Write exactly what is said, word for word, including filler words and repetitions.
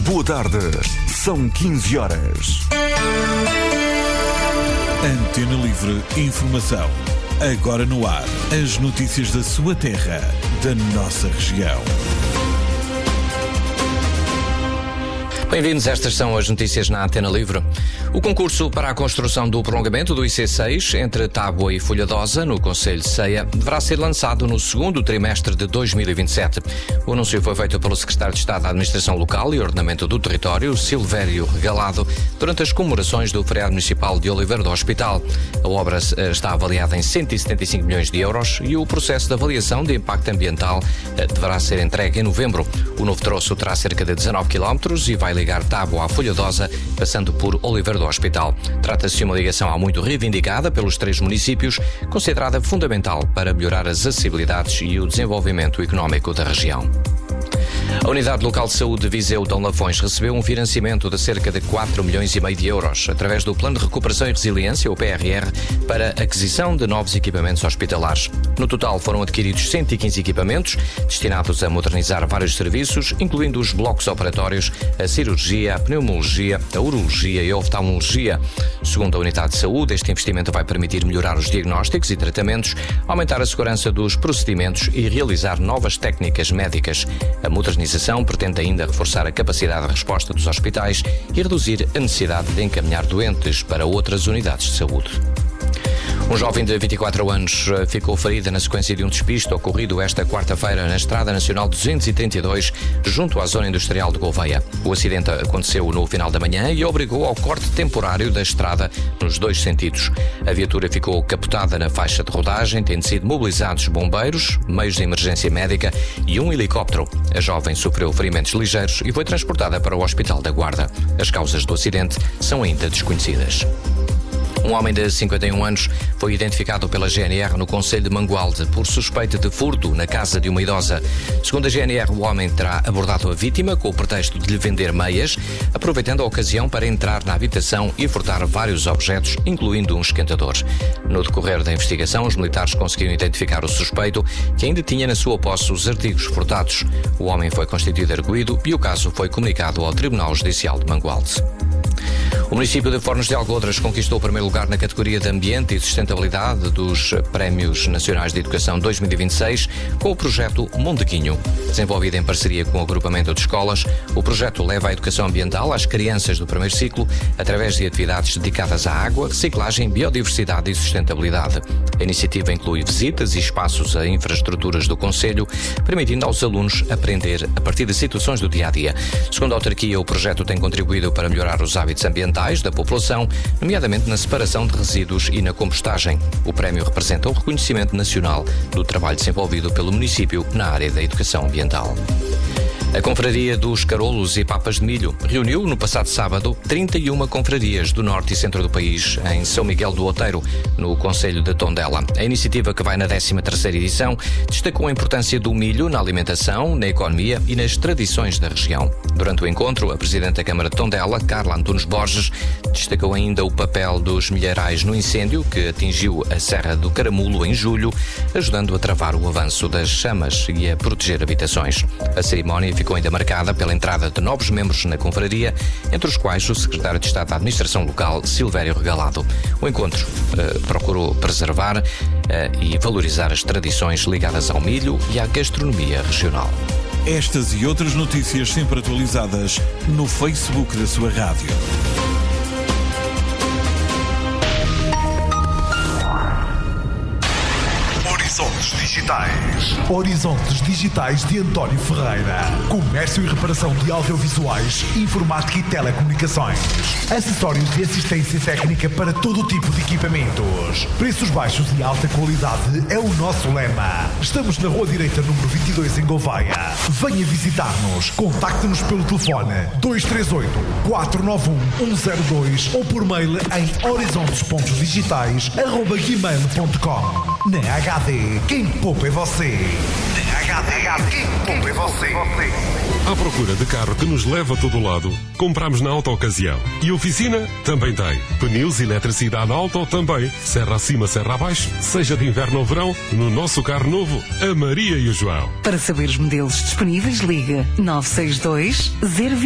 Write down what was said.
Boa tarde, são quinze horas. Antena Livre Informação. Agora no ar, as notícias da sua terra, da nossa região. Bem-vindos, estas são as notícias na Antena Livre. O concurso para a construção do prolongamento do I C seis entre Tábua e Folhadosa, no concelho de Ceia, deverá ser lançado no segundo trimestre de dois mil e vinte e sete. O anúncio foi feito pelo secretário de Estado da Administração Local e Ordenamento do Território, Silvério Regalado, durante as comemorações do feriado municipal de Oliveira do Hospital. A obra está avaliada em cento e setenta e cinco milhões de euros e o processo de avaliação de impacto ambiental deverá ser entregue em novembro. O novo troço terá cerca de dezanove quilómetros e vai ligar Tábua à Folhadosa, passando por Oliveira do Hospital. Trata-se de uma ligação há muito reivindicada pelos três municípios, considerada fundamental para melhorar as acessibilidades e o desenvolvimento económico da região. A Unidade Local de Saúde de Viseu Dom Lafões recebeu um financiamento de cerca de quatro milhões e meio de euros, através do Plano de Recuperação e Resiliência, o P R R, para aquisição de novos equipamentos hospitalares. No total foram adquiridos cento e quinze equipamentos, destinados a modernizar vários serviços, incluindo os blocos operatórios, a cirurgia, a pneumologia, a urologia e a oftalmologia. Segundo a Unidade de Saúde, este investimento vai permitir melhorar os diagnósticos e tratamentos, aumentar a segurança dos procedimentos e realizar novas técnicas médicas. A modernização pretende ainda reforçar a capacidade de resposta dos hospitais e reduzir a necessidade de encaminhar doentes para outras unidades de saúde. Um jovem de vinte e quatro anos ficou ferido na sequência de um despiste ocorrido esta quarta-feira na Estrada Nacional duzentos e trinta e dois, junto à zona industrial de Gouveia. O acidente aconteceu no final da manhã e obrigou ao corte temporário da estrada nos dois sentidos. A viatura ficou capotada na faixa de rodagem, tendo sido mobilizados bombeiros, meios de emergência médica e um helicóptero. A jovem sofreu ferimentos ligeiros e foi transportada para o Hospital da Guarda. As causas do acidente são ainda desconhecidas. Um homem de cinquenta e um anos foi identificado pela G N R no concelho de Mangualde por suspeita de furto na casa de uma idosa. Segundo a G N R, o homem terá abordado a vítima com o pretexto de lhe vender meias, aproveitando a ocasião para entrar na habitação e furtar vários objetos, incluindo um esquentador. No decorrer da investigação, os militares conseguiram identificar o suspeito, que ainda tinha na sua posse os artigos furtados. O homem foi constituído arguido e o caso foi comunicado ao Tribunal Judicial de Mangualde. O município de Fornos de Algodres conquistou o primeiro lugar na categoria de Ambiente e Sustentabilidade dos Prémios Nacionais de Educação dois mil e vinte e seis com o projeto Montequinho. Desenvolvido em parceria com o agrupamento de escolas, o projeto leva a educação ambiental às crianças do primeiro ciclo através de atividades dedicadas à água, reciclagem, biodiversidade e sustentabilidade. A iniciativa inclui visitas e espaços a infraestruturas do concelho, permitindo aos alunos aprender a partir de situações do dia-a-dia. Segundo a autarquia, o projeto tem contribuído para melhorar os hábitos ambientais da população, nomeadamente na separação de resíduos e na compostagem. O prémio representa o reconhecimento nacional do trabalho desenvolvido pelo município na área da educação ambiental. A Confraria dos Carolos e Papas de Milho reuniu no passado sábado trinta e uma confrarias do norte e centro do país em São Miguel do Outeiro, no concelho de Tondela. A iniciativa, que vai na décima terceira edição, destacou a importância do milho na alimentação, na economia e nas tradições da região. Durante o encontro, a Presidente da Câmara de Tondela, Carla Antunes Borges, destacou ainda o papel dos milharais no incêndio que atingiu a Serra do Caramulo em julho, ajudando a travar o avanço das chamas e a proteger habitações. A cerimónia ficou ainda marcada pela entrada de novos membros na confraria, entre os quais o secretário de Estado da Administração Local, Silvério Regalado. O encontro uh, procurou preservar uh, e valorizar as tradições ligadas ao milho e à gastronomia regional. Estas e outras notícias sempre atualizadas no Facebook da sua rádio. Horizontes Digitais. Horizontes Digitais de António Ferreira. Comércio e reparação de audiovisuais, informática e telecomunicações. Acessórios de assistência técnica para todo tipo de equipamentos. Preços baixos e alta qualidade é o nosso lema. Estamos na Rua Direita, número vinte e dois, em Gouveia. Venha visitar-nos. Contacte-nos pelo telefone dois três oito, quatro nove um, um zero dois ou por mail em horizontes pontos digitais arroba gmail ponto com. Na H D, quem poupa é você. Na H D, quem poupa é você. À procura de carro que nos leva a todo lado, compramos na Auto Ocasião. E oficina também tem. Pneus e eletricidade Auto também. Serra acima, serra abaixo. Seja de inverno ou verão, no nosso carro novo, a Maria e o João. Para saber os modelos disponíveis, liga nove seis dois, zero